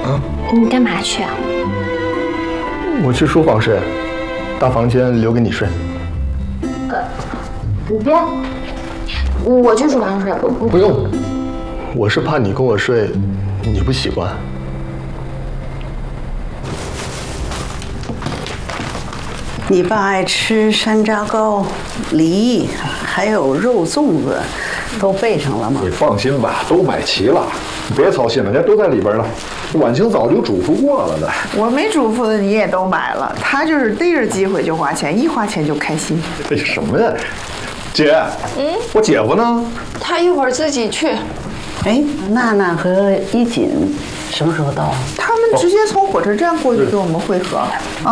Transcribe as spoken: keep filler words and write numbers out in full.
啊？ 你干嘛去啊？ 我去书房睡，大房间留给你睡。 呃，不要，我去书房睡。不不用，我是怕你跟我睡，你不习惯。 你爸爱吃山楂糕、梨，还有肉粽子，都备上了吗？ 你放心吧，都买齐了，你别操心了，人家都在里边了。婉晴早就嘱咐过了的。 我没嘱咐的你也都买了，他就是逮着机会就花钱，一花钱就开心。 哎，什么呀，姐？嗯，我姐夫呢？ 他一会儿自己去。 哎，娜娜和衣锦什么时候到啊？ 他们直接从火车站过去跟我们会合。